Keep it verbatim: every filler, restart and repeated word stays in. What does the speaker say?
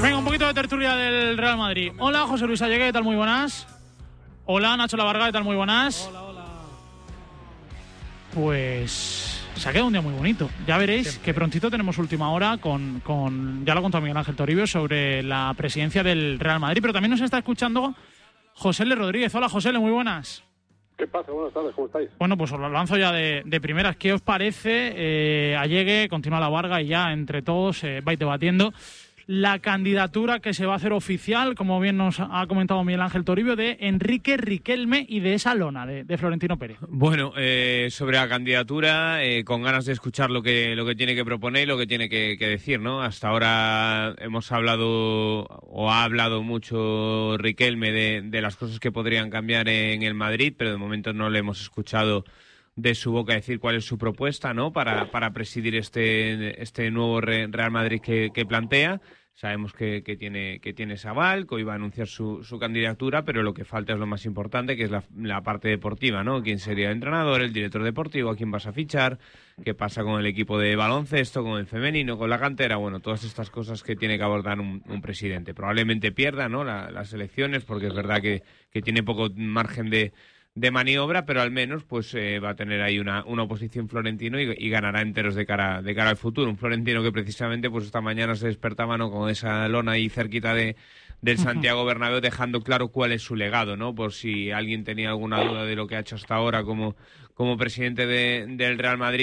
Venga, un poquito de tertulia del Real Madrid. Hola, José Luis Allegue, ¿qué tal? Muy buenas. Hola, Nacho Lavarga, ¿qué tal? Muy buenas. Hola, hola. Pues se ha quedado un día muy bonito. Ya veréis Siempre. que prontito tenemos última hora con, con, ya lo ha contado Miguel Ángel Toribio, sobre la presidencia del Real Madrid, pero también nos está escuchando José L. Rodríguez. Hola, José L., muy buenas. ¿Qué pasa? Buenas tardes, ¿cómo estáis? Bueno, pues os lo lanzo ya de, de primeras. ¿Qué os parece? Eh, Allegue, continúa Lavarga y ya entre todos eh, vais debatiendo la candidatura que se va a hacer oficial, como bien nos ha comentado Miguel Ángel Toribio, de Enrique Riquelme y de esa lona de, de Florentino Pérez. Bueno, eh, sobre la candidatura, eh, con ganas de escuchar lo que lo que tiene que proponer y lo que tiene que, que decir, ¿no? Hasta ahora hemos hablado, o ha hablado mucho Riquelme de, de las cosas que podrían cambiar en el Madrid, pero de momento no le hemos escuchado de su boca decir cuál es su propuesta, ¿no? Para, para presidir este, este nuevo Real Madrid que, que plantea. Sabemos que, que tiene que tiene ese aval, que hoy va a anunciar su, su candidatura, pero lo que falta es lo más importante, que es la, la parte deportiva, ¿no? ¿Quién sería el entrenador, el director deportivo, a quién vas a fichar, qué pasa con el equipo de baloncesto, con el femenino, con la cantera? Bueno, todas estas cosas que tiene que abordar un, un presidente. Probablemente pierda, ¿no? La, las elecciones, porque es verdad que, que tiene poco margen de de maniobra, pero al menos pues eh, va a tener ahí una, una oposición Florentino y, y ganará enteros de cara de cara al futuro. Un Florentino que precisamente pues esta mañana se despertaba, ¿no?, con esa lona ahí cerquita de del Santiago Bernabéu, dejando claro cuál es su legado, ¿no? Por si alguien tenía alguna duda de lo que ha hecho hasta ahora como, como presidente de, del Real Madrid.